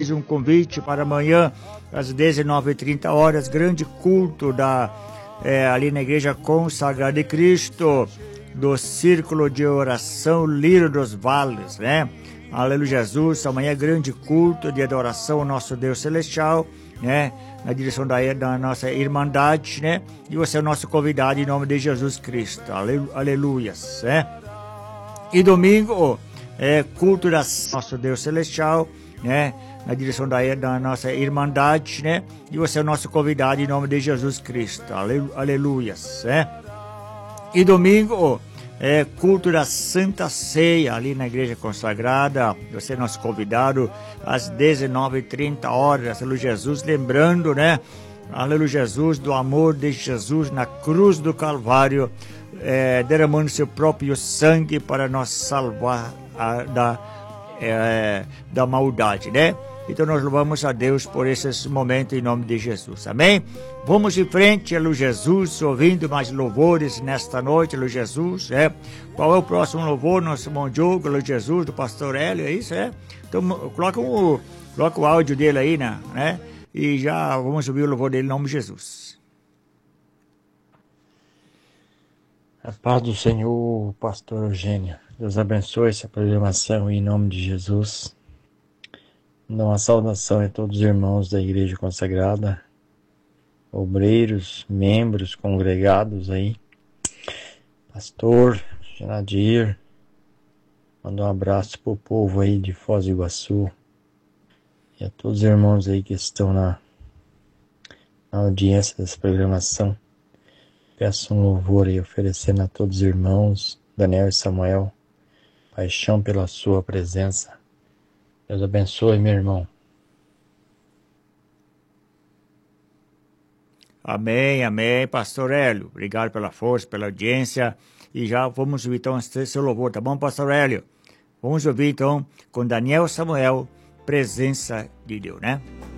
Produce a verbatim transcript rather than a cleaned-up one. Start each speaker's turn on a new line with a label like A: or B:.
A: mais um convite para amanhã, às dezenove e trinta horas, grande culto da, é, ali na Igreja Consagrada de Cristo, do Círculo de Oração Lírio dos Vales, né? Aleluia Jesus, amanhã é grande culto de adoração ao nosso Deus Celestial, né? Na direção da, da nossa Irmandade, né? E você é o nosso convidado em nome de Jesus Cristo, aleluia, né? E domingo é culto da nosso Deus Celestial, né? Na direção da, da nossa Irmandade, né? E você é o nosso convidado em nome de Jesus Cristo, aleluia, né? E domingo é culto da Santa Ceia ali na Igreja Consagrada. Você é nosso convidado às dezenove e trinta horas, aleluia Jesus, lembrando, né? Aleluia Jesus, do amor de Jesus na cruz do Calvário, é, derramando seu próprio sangue para nos salvar a, da, é, da maldade, né? Então nós louvamos a Deus por esses momentos em nome de Jesus, amém? Vamos em frente, aleluia Jesus, ouvindo mais louvores nesta noite, aleluia Jesus, é. Qual é o próximo louvor? Nosso irmão Diogo, aleluia Jesus, do pastor Hélio, é isso, é? Então coloca o, coloca o áudio dele aí, né? né? E já vamos subir o louvor dele em nome de Jesus.
B: A paz do Senhor, pastor Eugênio. Deus abençoe essa programação em nome de Jesus. Dá uma saudação a todos os irmãos da Igreja Consagrada, obreiros, membros, congregados aí, pastor, Janadir, manda um abraço pro povo aí de Foz do Iguaçu e a todos os irmãos aí que estão na, na audiência dessa programação. Peço um louvor aí oferecendo a todos os irmãos, Daniel e Samuel, paixão pela sua presença. Deus abençoe, meu irmão.
A: Amém, amém, pastor Hélio. Obrigado pela força, pela audiência. E já vamos ouvir então seu louvor, tá bom, pastor Hélio? Vamos ouvir então com Daniel Samuel, presença de Deus, né?